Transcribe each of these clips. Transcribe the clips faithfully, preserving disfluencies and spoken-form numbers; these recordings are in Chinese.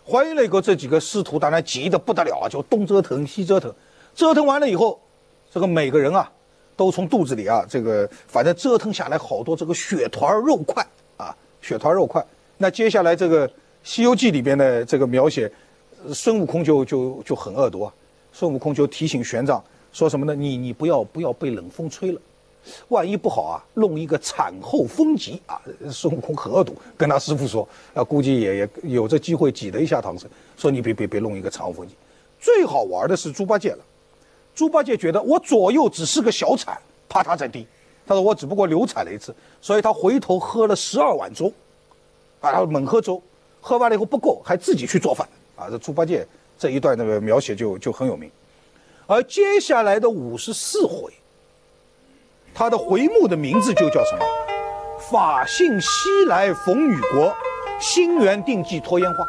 怀孕了以后，这几个师徒当然急得不得了啊，就东折腾西折腾，折腾完了以后，这个每个人啊，都从肚子里啊，这个反正折腾下来好多这个血团肉块啊，血团肉块。那接下来这个《西游记》里边的这个描写，孙悟空就就就很恶毒啊。孙悟空就提醒玄奘说什么呢？你你不要不要被冷风吹了，万一不好啊，弄一个产后风疾啊！孙悟空很恶毒，跟他师傅说，啊，估计也也有这机会挤了一下唐僧，说你别别别弄一个产后风疾。最好玩的是猪八戒了，猪八戒觉得我左右只是个小产，啪嗒在地，他说我只不过流产了一次，所以他回头喝了十二碗粥，啊，他猛喝粥，喝完了以后不够，还自己去做饭啊！这猪八戒这一段那个描写就就很有名。而接下来的五十四回，他的回目的名字就叫什么？法性西来逢女国，心缘定计脱烟花。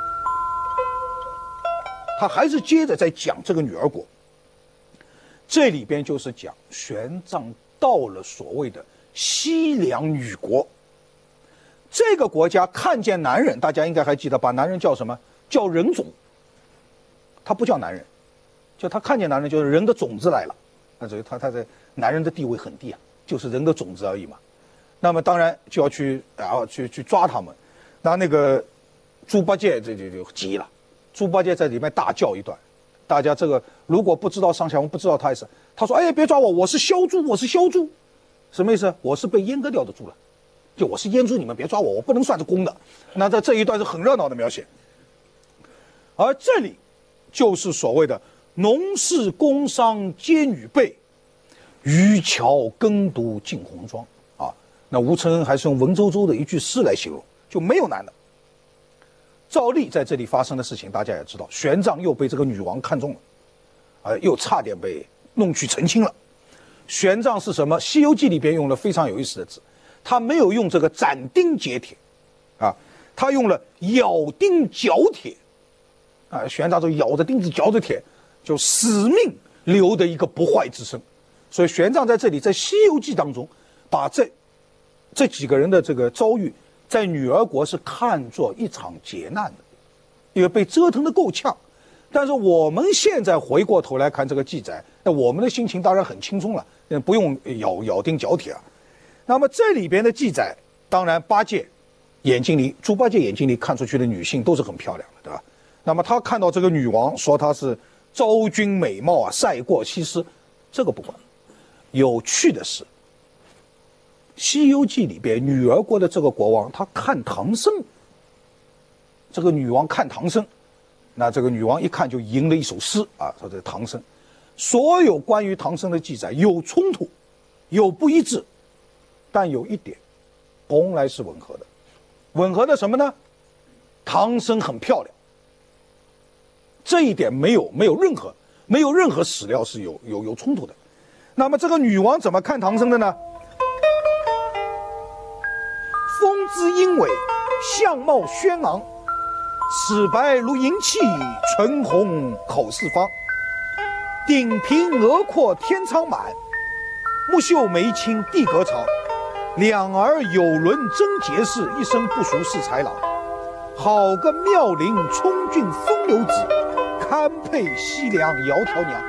他还是接着在讲这个女儿国。这里边就是讲玄奘到了所谓的西凉女国。这个国家看见男人，大家应该还记得，把男人叫什么？叫人种。他不叫男人，就他看见男人就是人的种子来了。那所以他他在男人的地位很低啊，就是人的种子而已嘛。那么当然就要去然后去去抓他们。那那个猪八戒这就就急了，猪八戒在里面大叫一段。大家这个如果不知道上下文，不知道他意思，他说：“哎，别抓我，我是枭猪，我是枭猪。”什么意思？我是被阉割掉的猪了，就我是阉猪，你们别抓我，我不能算是公的。那在这一段是很热闹的描写。而这里就是所谓的农事工商皆女辈，渔樵耕读尽红妆啊。那吴承恩还是用文绉绉的一句诗来形容，就没有男的。照例在这里发生的事情，大家也知道，玄奘又被这个女王看中了，呃，又差点被弄去成亲了。玄奘是什么？《西游记》里边用了非常有意思的字，他没有用这个斩钉截铁，啊，他用了咬钉嚼铁。啊，玄奘就咬着钉子嚼着铁，就死命留的一个不坏之身。所以玄奘在这里在《西游记》当中，把这这几个人的这个遭遇，在女儿国是看作一场劫难的，因为被折腾得够呛。但是我们现在回过头来看这个记载，那我们的心情当然很轻松了，不用咬咬钉嚼铁啊。那么这里边的记载，当然八戒眼睛里，猪八戒眼睛里看出去的女性都是很漂亮的，对吧？那么他看到这个女王，说她是昭君美貌啊，赛过西施，这个不管。有趣的是，《西游记》里边女儿国的这个国王，他看唐僧。这个女王看唐僧，那这个女王一看就吟了一首诗啊，说这唐僧。所有关于唐僧的记载有冲突，有不一致，但有一点，从来是吻合的。吻合的什么呢？唐僧很漂亮。这一点没有没有任何没有任何史料是有有有冲突的。那么这个女王怎么看唐僧的呢？风姿英伟，相貌轩昂，齿白如银器，唇红口似方，顶平额阔天苍满，木秀眉清地阁长，两耳有轮真结实，一生不熟是豺狼，好个妙龄充俊风流子，堪配西凉窈窕娘。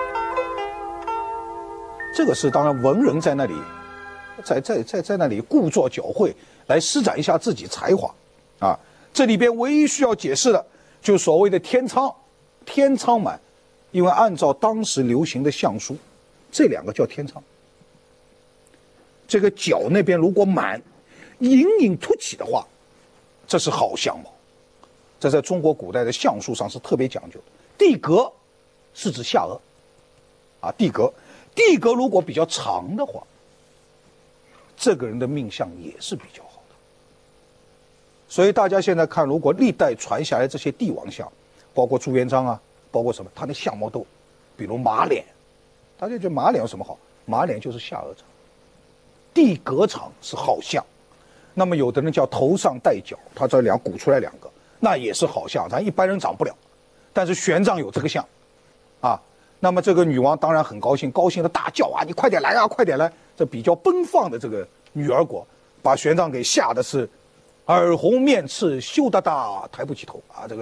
这个是当然文人在那里在在在在那里故作矫慧，来施展一下自己才华啊。这里边唯一需要解释的就是所谓的天苍天苍满，因为按照当时流行的相书，这两个叫天苍。这个角那边如果满隐隐凸起的话，这是好相貌。这在中国古代的相术上是特别讲究的。地格是指下颚啊，地格地格如果比较长的话，这个人的命相也是比较好的。所以大家现在看，如果历代传下来这些帝王像，包括朱元璋啊，包括什么，他的相貌都，比如马脸，大家觉得马脸有什么好？马脸就是下颚长，地格长是好相。那么有的人叫头上带角，他这两鼓出来两个，那也是好相，咱一般人长不了。但是玄奘有这个相，啊，那么这个女王当然很高兴，高兴的大叫啊，你快点来啊，快点来！这比较奔放的这个女儿国，把玄奘给吓得是耳红面赤，羞答答，抬不起头啊，这个。